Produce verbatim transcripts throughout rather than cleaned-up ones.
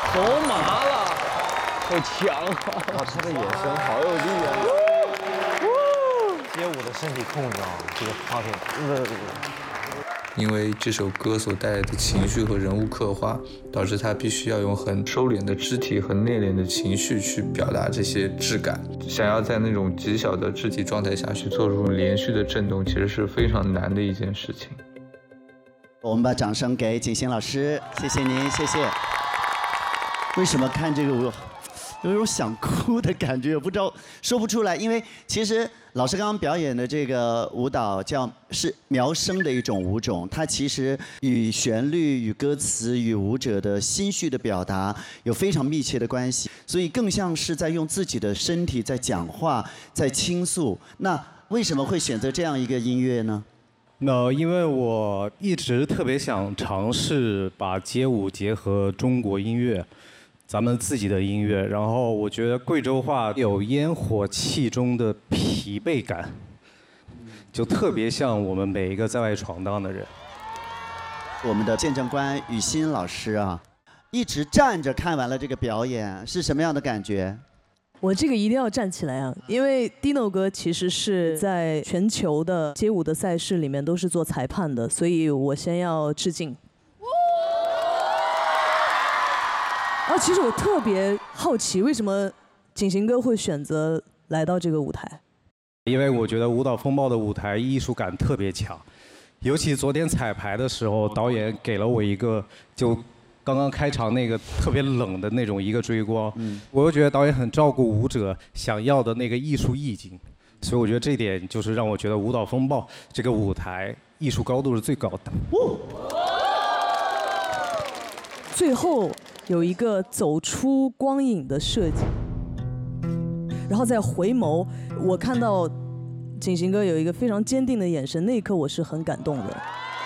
手麻了，好强啊！ 哇，他的眼神好有力啊！ 街舞的身体控制啊，这个画面，呃。 因为这首歌所带来的情绪和人物刻画，导致他必须要用很收敛的肢体和内敛的情绪去表达这些质感。想要在那种极小的肢体状态下去做出连续的震动，其实是非常难的一件事情。 我们把掌声给景行老师，谢谢您，谢谢。为什么看这个我有一种想哭的感觉，不知道说不出来，因为其实老师刚刚表演的这个舞蹈叫是苗声的一种舞种，它其实与旋律、与歌词、与舞者的心绪的表达有非常密切的关系，所以更像是在用自己的身体在讲话，在倾诉。那为什么会选择这样一个音乐呢？ 那因为我一直特别想尝试把街舞结合中国音乐。咱们自己的音乐，然后我觉得贵州话有烟火气中的疲惫感，就特别像我们每一个在外闯荡的人。 我们的见证官雨欣老师啊，一直站着看完了这个表演，是什么样的感觉？ 我这个一定要站起来啊，因为 Dino 哥其实是在全球的街舞的赛事里面都是做裁判的，所以我先要致敬。啊，其实我特别好奇，为什么景行哥会选择来到这个舞台？ 因为我觉得舞蹈风暴的舞台艺术感特别强，尤其昨天彩排的时候，导演给了我一个就刚刚开场那个特别冷的那种一个追光，嗯，我又觉得导演很照顾舞者想要的那个艺术意境，所以我觉得这一点就是让我觉得舞蹈风暴这个舞台艺术高度是最高的。哦、 最后。有一个走出光影的设计，然后再回眸，我看到景行哥有一个非常坚定的眼神，那一刻我是很感动的。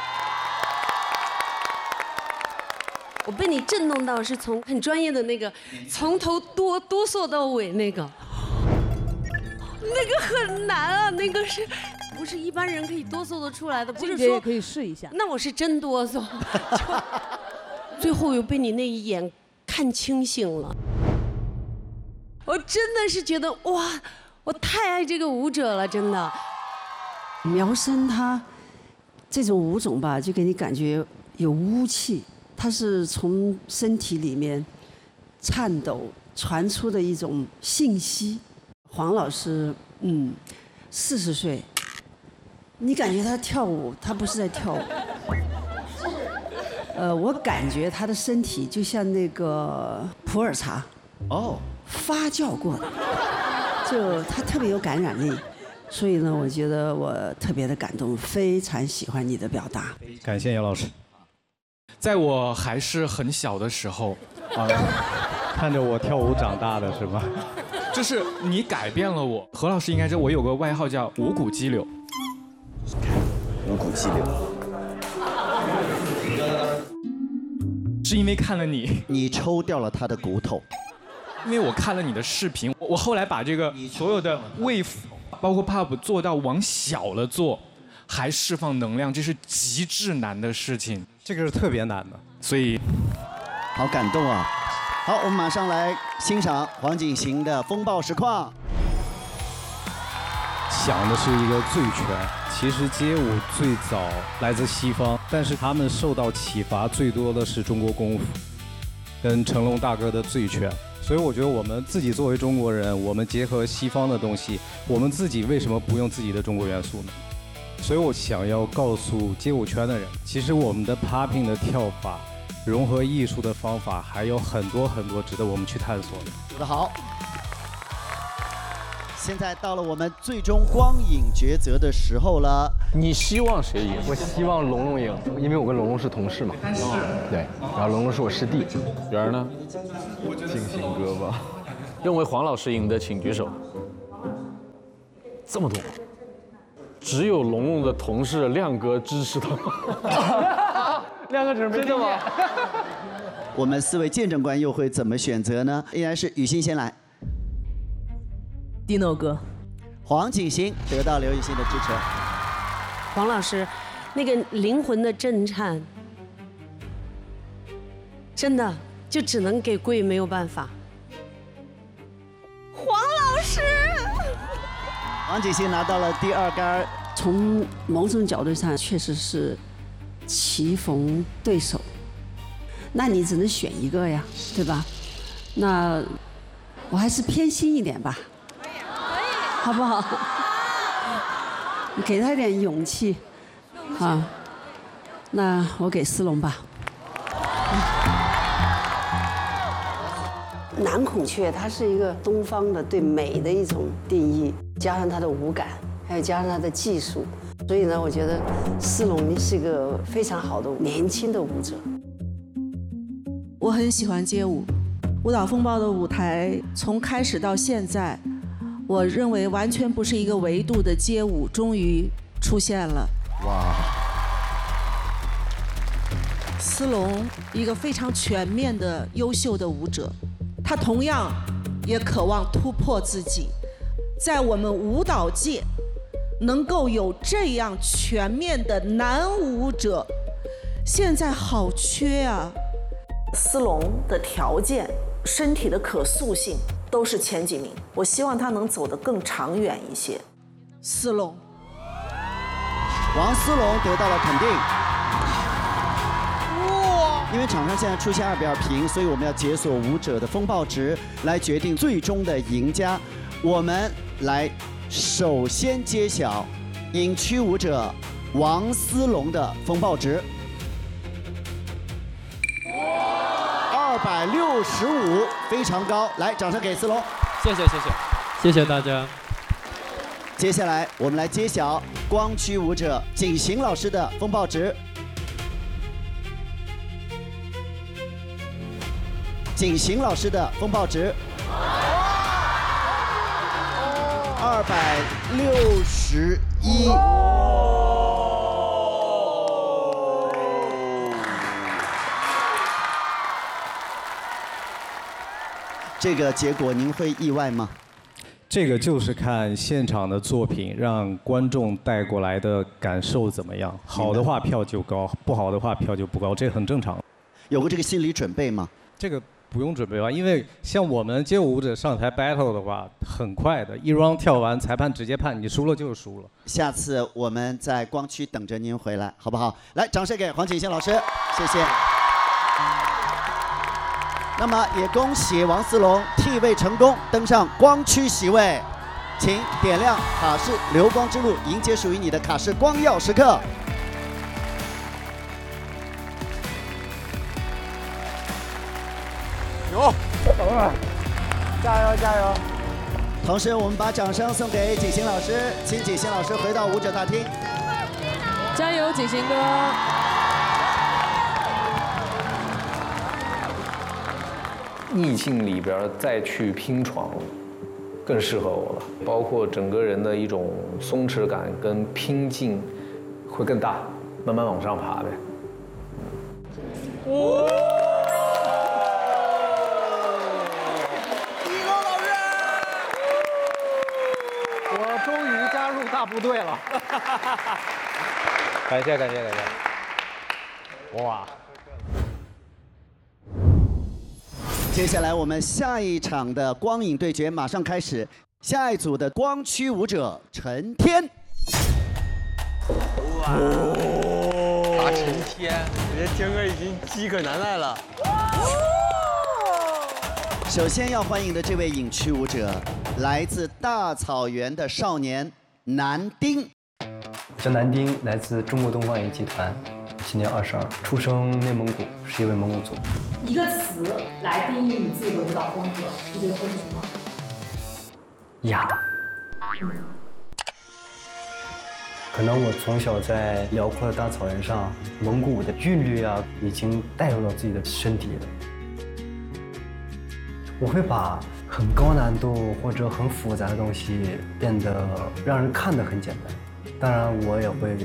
我被你震动到，是从很专业的那个，从头哆哆嗦到尾那个，那个很难啊，那个是不是一般人可以哆嗦得出来的？不是说也可以试一下。 那我是真哆嗦。最后又被你那一眼看清醒了，我真的是觉得哇，我太爱这个舞者了，真的。 苗声它这种舞种吧，就给你感觉有巫气，它是从身体里面颤抖传出的一种信息。黄老师，嗯，四十岁，你感觉他跳舞，他不是在跳舞。呃，我感觉他的身体就像那个普洱茶，哦，发酵过的，就他特别有感染力，所以呢，我觉得我特别的感动，非常喜欢你的表达。 感谢姚老师。 在我还是很小的时候， 啊，看着我跳舞长大的是吧？ 就是你改变了我。何老师应该知道，我有个外号叫五谷激流。 五谷激流。 是因为看了你， 你抽掉了他的骨头。 因为我看了你的视频，我后来把这个所有的 wave， 包括 pop 做到往小了做，还释放能量，这是极致难的事情。 这个是特别难的， 所以好感动啊！好，我们马上来欣赏黄景行的风暴实况。 想的是一个醉拳。其实街舞最早来自西方，但是他们受到启发最多的是中国功夫，跟成龙大哥的醉拳。所以我觉得我们自己作为中国人，我们结合西方的东西，我们自己为什么不用自己的中国元素呢？所以我想要告诉街舞圈的人，其实我们的 popping 的跳法，融合艺术的方法还有很多很多值得我们去探索的。 说得好。现在到了我们最终光影抉择的时候了。 你希望谁赢？ 我希望龙龙赢，因为我跟龙龙是同事嘛。对，然后龙龙是我师弟。 圆儿呢？ 静行哥吧。 认为黄老师赢的请举手。这么多，只有龙龙的同事亮哥支持他。 亮哥准备真的吗？ 我们四位见证官又会怎么选择呢？依然是雨欣先来。 Dino 哥， 黄景行得到刘雨欣的支持。 黄老师，那个灵魂的震颤，真的就只能给贵，没有办法。黄老师， 王锦星拿到了第二杆， 从某种角度上确实是棋逢对手，那你只能选一个呀，对吧？那我还是偏心一点吧，好不好？你给他一点勇气，啊，那我给思龙吧。南孔雀它是一个东方的对美的一种定义，加上它的五感，还有加上它的技术，所以呢，我觉得思龙是一个非常好的年轻的舞者。 我很喜欢街舞，舞蹈风暴的舞台从开始到现在，我认为完全不是一个维度的街舞，终于出现了。哇！思龙一个非常全面的优秀的舞者。他同样也渴望突破自己，在我们舞蹈界能够有这样全面的男舞者，现在好缺啊。 思龙的条件、身体的可塑性都是前几名，我希望他能走得更长远一些。 思龙， 王思龙得到了肯定。因为场上现在出现二比二平，所以我们要解锁舞者的风暴值，来决定最终的赢家。我们来首先揭晓影区舞者王思龙的风暴值，二百六十五，非常高。来，掌声给思龙。 谢谢谢谢谢谢大家。 接下来我们来揭晓光区舞者景行老师的风暴值。景行老师的风暴值二百六十一，这个结果您会意外吗？ 这个就是看现场的作品，让观众带过来的感受怎么样。好的话票就高，不好的话票就不高，这很正常。 有过这个心理准备吗？ 这个。不用准备吧，因为像我们街舞舞者上台 battle 的话，很快的，一 round 跳完，裁判直接判你输了就是输了。 下次我们在光区等着您回来，好不好？来，掌声给黄锦星老师，谢谢。那么也恭喜王思龙替位成功，登上光区席位，请点亮卡式流光之路，迎接属于你的卡式光耀时刻。 有，加油加油！ 同时，我们把掌声送给景行老师，请景行老师回到舞者大厅。 加油，景行哥！ 逆境里边再去拼闯，更适合我了。包括整个人的一种松弛感跟拼劲会更大，慢慢往上爬呗。 哦大部队了， 感谢感谢感谢，哇！ 接下来我们下一场的光影对决马上开始，下一组的光区舞者陈天。 哇！大陈天，我觉得天哥已经饥渴难耐了。 首先要欢迎的这位影区舞者，来自大草原的少年。南丁， 我叫南丁，来自中国东方影集团，今年二十二，出生内蒙古，是一位蒙古族。 一个词来定义你自己的舞蹈风格，你觉得会是什么？ 雅。嗯、可能我从小在辽阔的大草原上，蒙古舞的韵律啊，已经带入到自己的身体了。我会把很高难度或者很复杂的东西变得让人看得很简单，当然我也会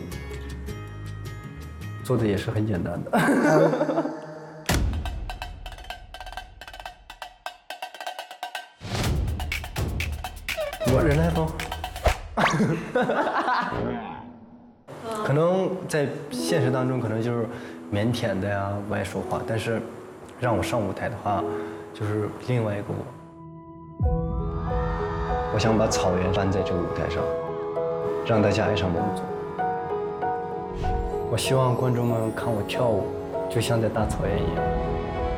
做的也是很简单的。我人来疯。可能在现实当中可能就是腼腆的呀，不爱说话，但是让我上舞台的话，就是另外一个我。我想把草原搬在这个舞台上，让大家爱上蒙古族。我希望观众们看我跳舞，就像在大草原一样。